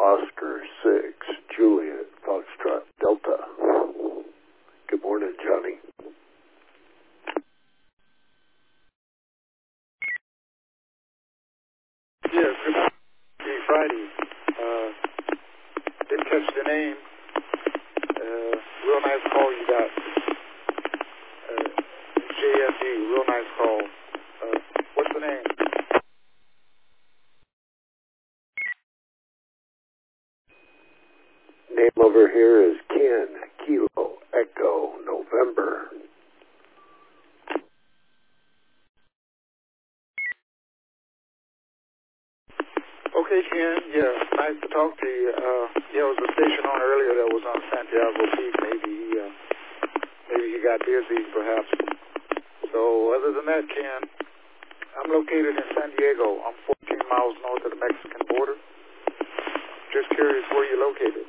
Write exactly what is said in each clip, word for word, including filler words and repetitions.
Oscar six, Juliet, Foxtrot, Delta. Good morning, Johnny. Yes, good morning. Hey, Friday. Uh, didn't catch the name. Uh, real nice call you got. Uh, J F D, real nice call. Uh, what's the name? Name over here is Ken, Kilo, Echo, November. Okay, Ken. Yeah, nice to talk to you. Uh, yeah, there was a station on earlier that was on Santiago Peak. Maybe, uh, maybe he got busy, perhaps. So, other than that, Ken, I'm located in San Diego. I'm fourteen miles north of the Mexican border. Just curious where you're located.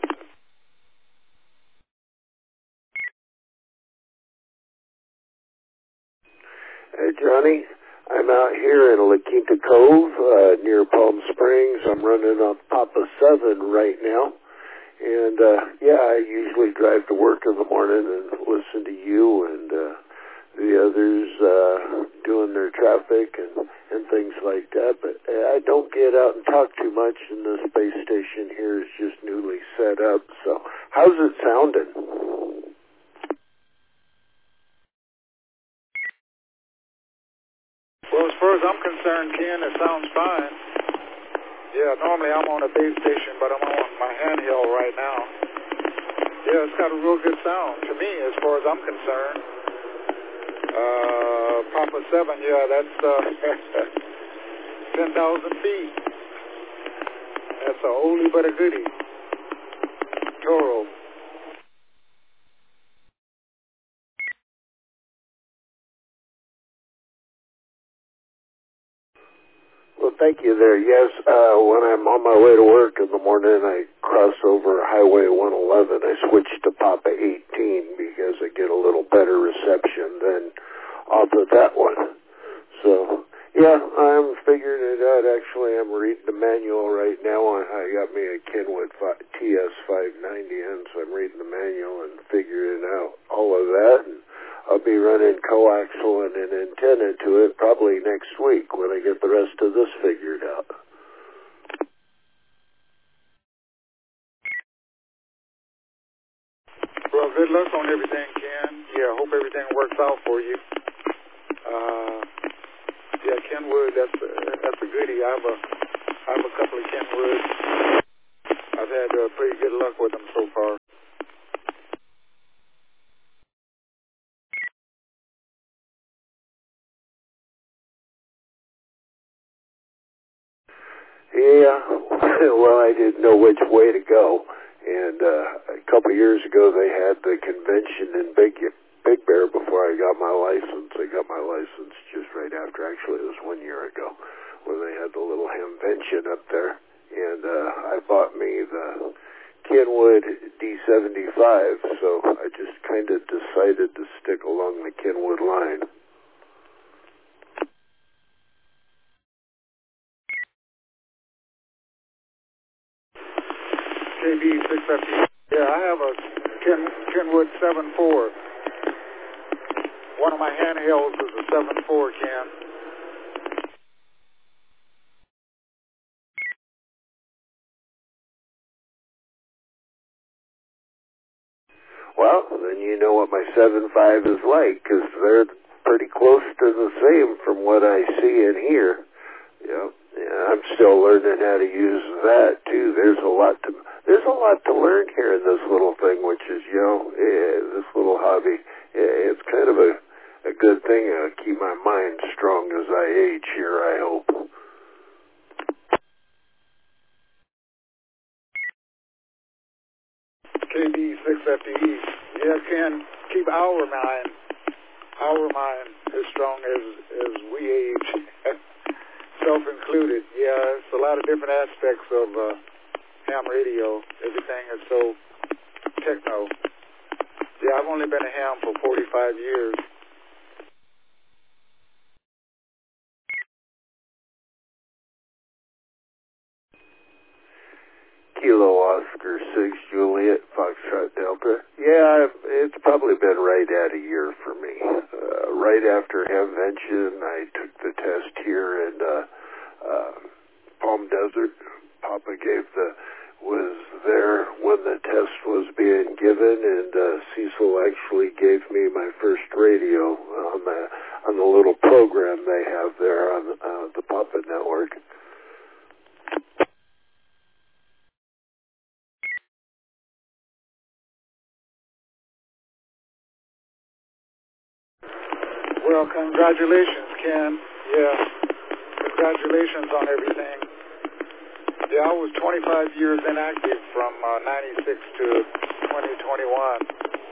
Hey, Johnny. I'm out here in La Quinta Cove, uh, near Palm Springs. I'm running on Papa seven right now. And, uh, yeah, I usually drive to work in the morning and listen to you and, uh, the others, uh, doing their traffic and, and things like that. But I don't get out and talk too much, and the space station here is just newly set up. So how's it sounding? Well, as far as I'm concerned, Ken, it sounds fine. Yeah, normally I'm on a base station, but I'm on my handheld right now. Yeah, it's got a real good sound to me, as far as I'm concerned. Uh, Papa seven, yeah, that's uh, ten thousand feet. That's a oldie but a goodie. Toro. Well, thank you there. Yes, uh, when I'm on my way to work in the morning, I cross over Highway one eleven. I switch to Papa eighteen because I get a little better reception than off of that one. So, yeah, I'm figuring it out. Actually, I'm reading the manual right now. I got me a Kenwood T S five ninety in, so I'm reading the manual and figuring out all of that. And I'll be running coaxial and an antenna to it probably next week when I get the rest of this figured out. Well, good luck on everything, Ken. Yeah, hope everything works out for you. Uh, yeah, Kenwood, that's a, that's a goodie. I have a, I have a couple of Kenwoods. I've had uh, pretty good luck with them so far. Yeah, well, I didn't know which way to go. And uh, a couple of years ago, they had the convention in Big Big Bear before I got my license. I got my license just right after. Actually, it was one year ago when they had the little convention up there. And uh, I bought me the Kenwood D seventy-five, so I just kind of decided to stick along the Kenwood line. K B six fifty. Yeah, I have a Ken, Kenwood seven four. One of my handhelds is a seven four, Ken. Well, then you know what my seven five is like, because they're pretty close to the same from what I see and hear. You know, yeah, I'm still learning how to use that too. There's a lot to there's a lot to learn here in this little thing, which is, you know, eh, this little hobby. Eh, it's kind of a a good thing to keep my mind strong as I age here, I hope. K B six fifty East. Yeah, Ken, keep our mind, our mind as strong as as we age, self included. Yeah, it's a lot of different aspects of uh, ham radio. Everything is so techno. Yeah, I've only been a ham for forty-five years. Kilo Oscar six Juliet Foxtrot Delta. Yeah, it's probably been right at a year for me. Uh, right after Hamvention, I took the test here in uh, uh, Palm Desert. Papa gave the was there when the test was being given, and uh, Cecil actually gave me my first radio on the on the little program they have there on uh, the Papa Network. Well, congratulations, Ken. Yeah, congratulations on everything. Yeah, I was twenty-five years inactive from uh, ninety-six to twenty twenty-one.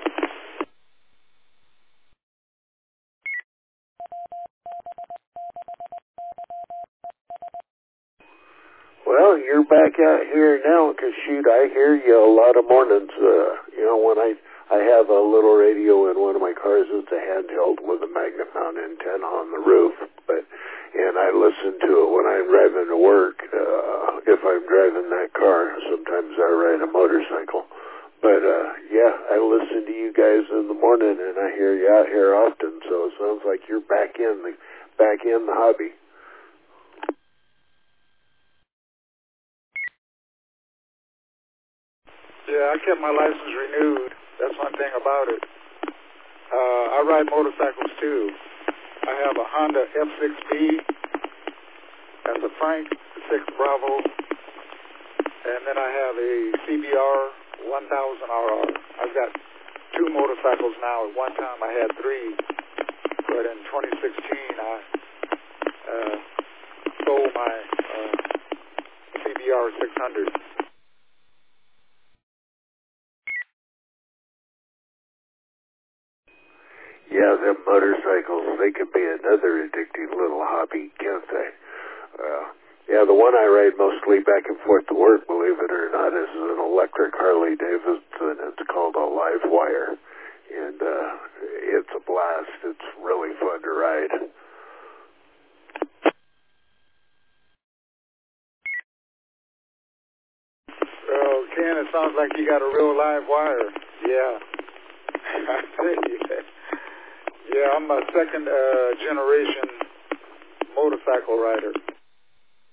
Well, you're back out here now, because, shoot, I hear you a lot of mornings. Uh, you know, when I, I have a little radio in one of my cars, it's a handheld with a magnet mount antenna on the roof, but and I listen to it when I'm driving to work. Uh, if I'm driving that car, sometimes I ride a motorcycle. But, uh, yeah, I listen to you guys in the morning, and I hear you out here often, so it sounds like you're back in the, back in the hobby. Yeah, I kept my license renewed. That's one thing about it. Uh, I ride motorcycles too. I have a Honda F six B. That's a Frank six Bravo. And then I have a C B R one thousand R R. I've got two motorcycles now. At one time I had three. But in twenty sixteen I uh, sold my uh, C B R six hundred. Yeah, them motorcycles, they can be another addictive little hobby, can't they? Uh, yeah, the one I ride mostly back and forth to work, believe it or not, is an electric Harley Davidson. It's called a Live Wire. And uh, it's a blast. It's really fun to ride. Well, Ken, it sounds like you got a real live wire. Yeah. I tell you. Yeah, I'm a second uh, generation motorcycle rider.